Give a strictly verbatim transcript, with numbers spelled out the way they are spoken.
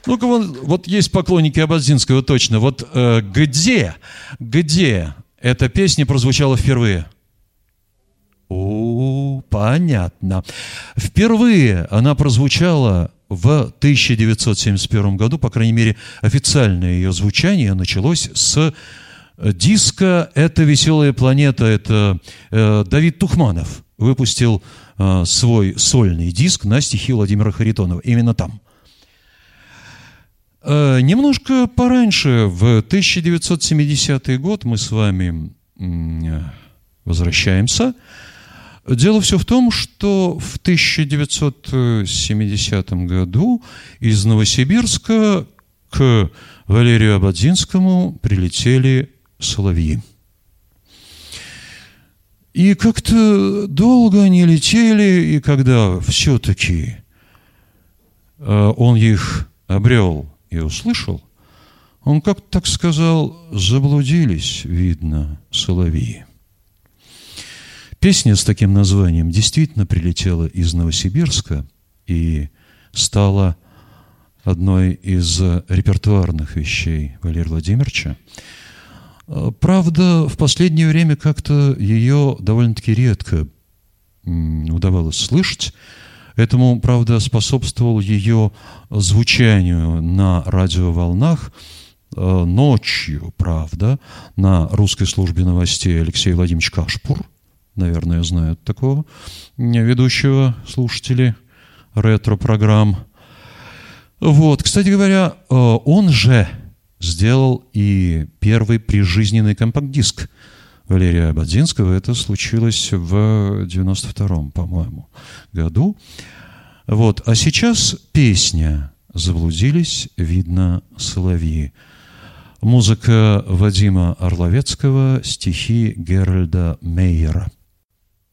Ну-ка, вот, вот есть поклонники Ободзинского точно. Вот э, где, где эта песня прозвучала впервые? О, понятно. Впервые она прозвучала в тысяча девятьсот семьдесят первом году, по крайней мере, официальное ее звучание началось с диска «Это веселая планета». Это э, Давид Тухманов выпустил э, свой сольный диск на стихи Владимира Харитонова. Именно там. Э, немножко пораньше, в тысяча девятьсот семидесятый год, мы с вами э, возвращаемся. Дело все в том, что в тысяча девятьсот семидесятом году из Новосибирска к Валерию Ободзинскому прилетели соловьи. И как-то долго они летели, и когда все-таки он их обрел и услышал, он как-то так сказал: заблудились, видно, соловьи. Песня с таким названием действительно прилетела из Новосибирска и стала одной из репертуарных вещей Валерия Владимировича. Правда, в последнее время как-то ее довольно-таки редко удавалось слышать. Этому, правда, способствовал ее звучанию на радиоволнах ночью, правда, на русской службе новостей Алексей Владимирович Кашпур. Наверное, знают такого ведущего слушатели ретро-программ. Вот, кстати говоря, он же сделал и первый прижизненный компакт-диск Валерия Ободзинского. Это случилось в девяносто втором, по-моему, году. Вот, а сейчас песня «Заблудились, видно, соловьи». Музыка Вадима Орловецкого, стихи Геральда Мейера.